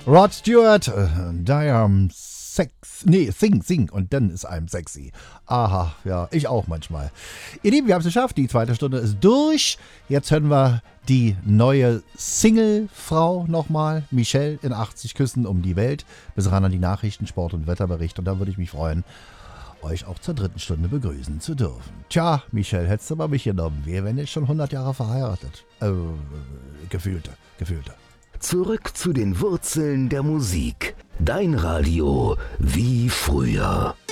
Rod Stewart, Diam Sing und dann ist einem sexy. Aha, ja, ich auch manchmal. Ihr Lieben, wir haben es geschafft, die zweite Stunde ist durch. Jetzt hören wir die neue Single-Frau nochmal, Michelle in 80 Küssen um die Welt. Bis ran an die Nachrichten, Sport und Wetterbericht und da würde ich mich freuen, euch auch zur dritten Stunde begrüßen zu dürfen. Tja, Michelle, hättest du mal mich genommen. Wir wären jetzt schon 100 Jahre verheiratet. Gefühlte. Zurück zu den Wurzeln der Musik. Dein Radio wie früher.